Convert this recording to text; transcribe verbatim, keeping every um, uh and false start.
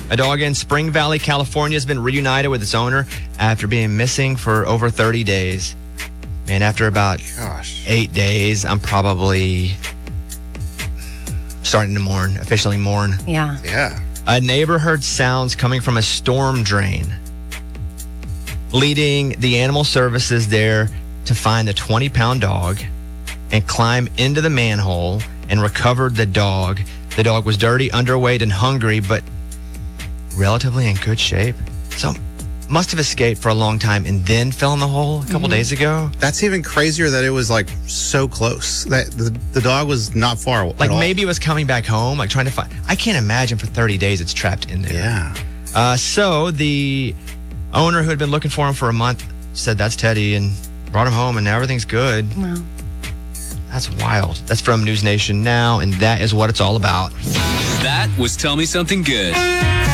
A dog in Spring Valley, California has been reunited with its owner after being missing for over thirty days. And after about Gosh. eight days, I'm probably starting to mourn, officially mourn. Yeah. Yeah. A neighbor heard sounds coming from a storm drain, leading the animal services there to find the twenty-pound dog and climb into the manhole and recovered the dog. The dog was dirty, underweight, and hungry, but relatively in good shape. So must have escaped for a long time and then fell in the hole a couple Mm-hmm. days ago. That's even crazier that it was like so close. That the, the dog was not far. Like at all. maybe it was coming back home, like trying to find. I can't imagine for thirty days it's trapped in there. Yeah. Uh, so the owner who had been looking for him for a month said, "That's Teddy," and brought him home, and now everything's good. Wow. That's wild. That's from News Nation Now, and that is what it's all about. That was Tell Me Something Good.